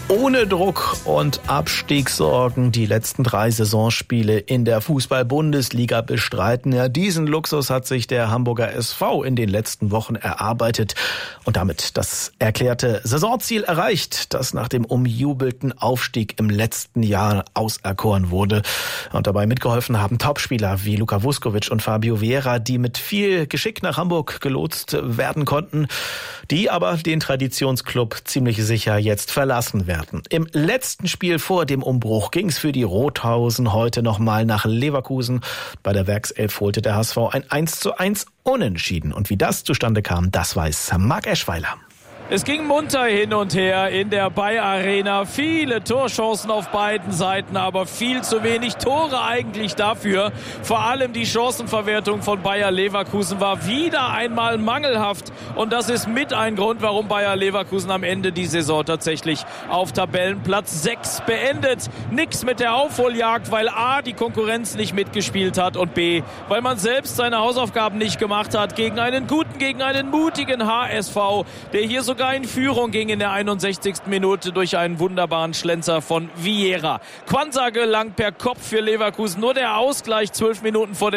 Ohne Druck und Abstiegssorgen die letzten 3 Saisonspiele in der Fußball-Bundesliga bestreiten. Ja, diesen Luxus hat sich der Hamburger SV in den letzten Wochen erarbeitet und damit das erklärte Saisonziel erreicht, das nach dem umjubelten Aufstieg im letzten Jahr auserkoren wurde. Und dabei mitgeholfen haben Topspieler wie Luka Vuskovic und Fabio Vieira, die mit viel Geschick nach Hamburg gelotst werden konnten, die aber den Traditionsclub ziemlich sicher jetzt verlassen werden. Im letzten Spiel vor dem Umbruch ging es für die Rothausen heute nochmal nach Leverkusen. Bei der Werkself holte der HSV ein 1:1 Unentschieden. Und wie das zustande kam, das weiß Marc Eschweiler. Es ging munter hin und her in der Bayer Arena. Viele Torchancen auf beiden Seiten, aber viel zu wenig Tore eigentlich dafür. Vor allem die Chancenverwertung von Bayer Leverkusen war wieder einmal mangelhaft. Und das ist mit ein Grund, warum Bayer Leverkusen am Ende die Saison tatsächlich auf Tabellenplatz 6 beendet. Nix mit der Aufholjagd, weil A, die Konkurrenz nicht mitgespielt hat und B, weil man selbst seine Hausaufgaben nicht gemacht hat gegen einen guten, gegen einen mutigen HSV, der hier sogar in Führung ging in der 61. Minute durch einen wunderbaren Schlenzer von Vieira. Quansah gelang per Kopf für Leverkusen. Nur der Ausgleich 12 Minuten vor